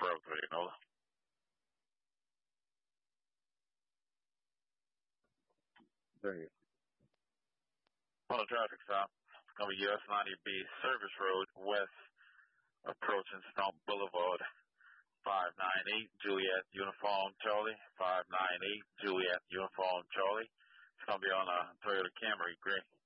Berkeley, you know. There you On the traffic stop, it's going to be US 90B Service Road West, approaching Stump Boulevard. 598 Juliet Uniform Charlie. 598 Juliet Uniform Charlie. It's going to be on a Toyota Camry gray.